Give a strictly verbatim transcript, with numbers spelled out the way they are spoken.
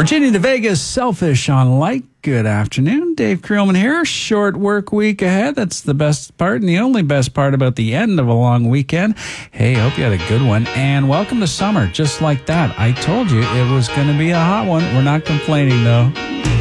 Virginia to Vegas, Selfish on Light. Good afternoon. Dave Creelman here. Short work week ahead. That's the best part and the only best part about the end of a long weekend. Hey, hope you had a good one. And welcome to summer. Just like that. I told you it was going to be a hot one. We're not complaining, though.